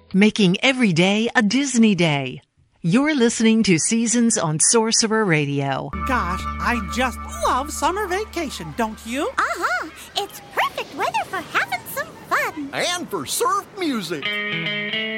making every day a Disney day. You're listening to Seasons on Sorcerer Radio. Gosh, I just love summer vacation, don't you? Uh-huh. It's perfect weather for having some fun. And for surf music.